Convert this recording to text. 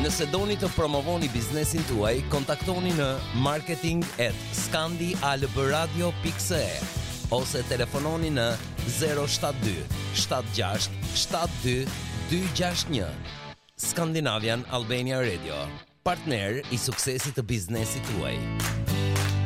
Nëse doni të promovoni biznesin tuaj, kontaktoni në marketing@scandialbradio.se ose telefononi në 072 76 72 261. Scandinavian Albania Radio, partner i suksesit të biznesit tuaj.